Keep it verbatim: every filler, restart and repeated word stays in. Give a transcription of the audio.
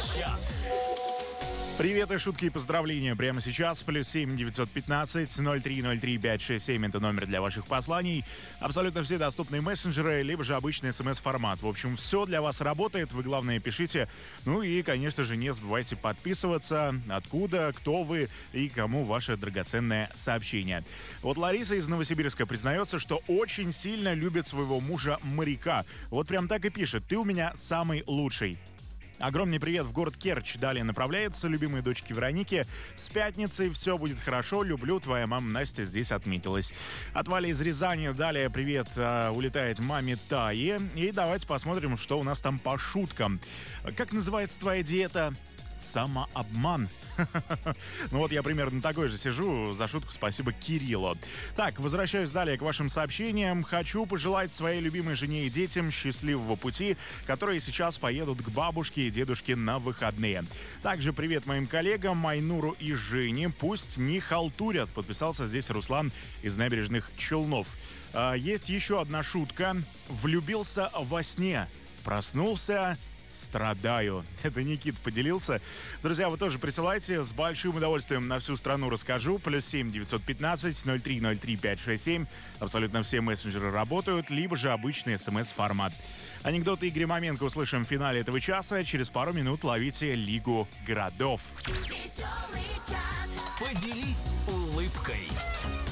Чат. Привет и шутки и поздравления прямо сейчас. Плюс семь девятьсот пятнадцать ноль три ноль три пять шесть семь это номер для ваших посланий. Абсолютно все доступные мессенджеры, либо же обычный смс-формат. В общем, все для вас работает. Вы, главное, пишите. Ну и, конечно же, не забывайте подписываться. Откуда, кто вы и кому ваше драгоценное сообщение. Вот Лариса из Новосибирска признается, что очень сильно любит своего мужа-моряка. Вот прям так и пишет: «Ты у меня самый лучший». Огромный привет в город Керчь. Далее направляется любимой дочке Веронике. С пятницей все будет хорошо. Люблю, твоя мама Настя здесь отметилась. От Вали из Рязани далее привет э, улетает маме Тае. И давайте посмотрим, что у нас там по шуткам. Как называется твоя диета? Самообман. Ну вот я примерно такой же сижу. За шутку спасибо Кириллу. Так, возвращаюсь далее к вашим сообщениям. Хочу пожелать своей любимой жене и детям счастливого пути, которые сейчас поедут к бабушке и дедушке на выходные. Также привет моим коллегам Майнуру и Жене. Пусть не халтурят. Подписался здесь Руслан из Набережных Челнов. А, есть еще одна шутка. Влюбился во сне. Проснулся... Страдаю. Это Никит поделился. Друзья, вы тоже присылайте. С большим удовольствием на всю страну расскажу. Плюс семь девятьсот пятнадцать ноль три ноль три пять шесть семь. Абсолютно все мессенджеры работают, либо же обычный смс-формат. Анекдоты Игоря Маменко услышим в финале этого часа. Через пару минут ловите Лигу городов. Поделись улыбкой.